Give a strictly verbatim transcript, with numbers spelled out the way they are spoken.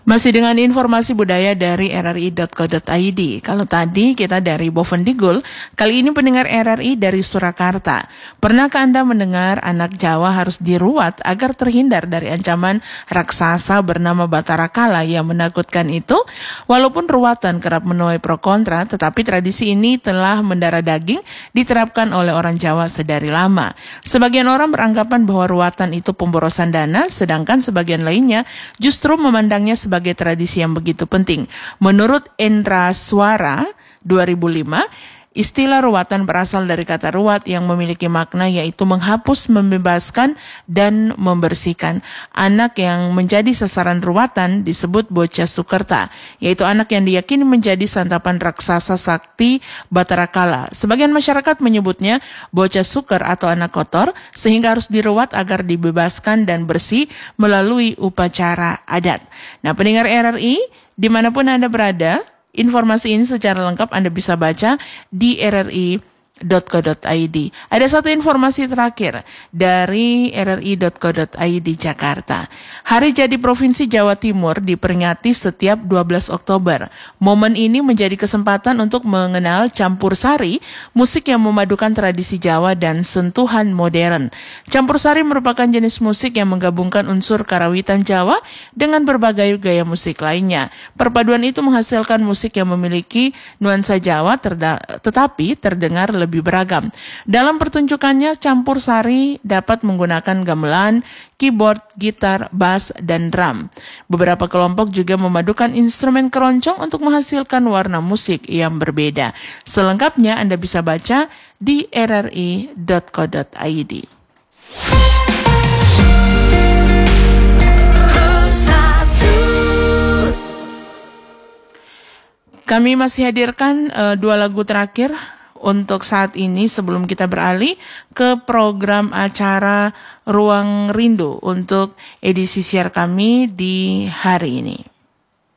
Masih dengan informasi budaya dari r r i dot co dot i d. Kalau tadi kita dari Bovendigul, kali ini pendengar R R I dari Surakarta. Pernahkah Anda mendengar anak Jawa harus diruat agar terhindar dari ancaman raksasa bernama Batara Kala yang menakutkan itu? Walaupun ruatan kerap menuai pro kontra, tetapi tradisi ini telah mendarah daging diterapkan oleh orang Jawa sedari lama. Sebagian orang beranggapan bahwa ruatan itu pemborosan dana, sedangkan sebagian lainnya justru memandangnya sebagai sebagai tradisi yang begitu penting. Menurut Endra Suara dua ribu lima, istilah ruatan berasal dari kata ruat yang memiliki makna yaitu menghapus, membebaskan, dan membersihkan. Anak yang menjadi sasaran ruatan disebut bocah Sukerta, yaitu anak yang diyakini menjadi santapan raksasa sakti Batara Kala. Sebagian masyarakat menyebutnya bocah suker atau anak kotor, sehingga harus diruat agar dibebaskan dan bersih melalui upacara adat. Nah, pendengar R R I, dimanapun Anda berada, informasi ini secara lengkap Anda bisa baca di r r i dot co dot i d. Ada satu informasi terakhir dari r r i dot co dot i d Jakarta. Hari Jadi Provinsi Jawa Timur diperingati setiap dua belas Oktober. Momen ini menjadi kesempatan untuk mengenal campur sari, musik yang memadukan tradisi Jawa dan sentuhan modern. Campur sari merupakan jenis musik yang menggabungkan unsur karawitan Jawa dengan berbagai gaya musik lainnya. Perpaduan itu menghasilkan musik yang memiliki nuansa Jawa terda- tetapi terdengar lebih lebih beragam. Dalam pertunjukannya, campur sari dapat menggunakan gamelan, keyboard, gitar, bass, dan drum. Beberapa kelompok juga memadukan instrumen keroncong untuk menghasilkan warna musik yang berbeda. Selengkapnya Anda bisa baca di r r i dot co dot i d. Kami masih hadirkan uh, dua lagu terakhir untuk saat ini sebelum kita beralih ke program acara Ruang Rindu untuk edisi siar kami di hari ini.